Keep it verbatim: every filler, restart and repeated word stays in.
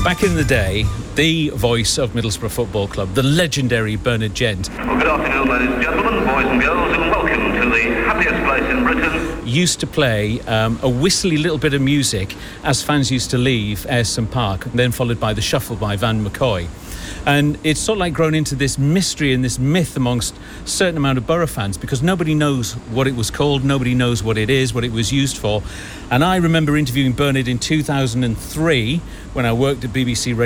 Back in the day, the voice of Middlesbrough Football Club, the legendary Bernard Gent, Well, good afternoon, ladies and gentlemen, boys and girls, and welcome to the happiest place in Britain. used to play um, a whistly little bit of music as fans used to leave Ayresome Park, then followed by the shuffle by Van McCoy. And it's sort of like grown into this mystery and this myth amongst a certain amount of Borough fans, because nobody knows what it was called, nobody knows what it is, what it was used for. And I remember interviewing Bernard in two thousand three when I worked at B B C Radio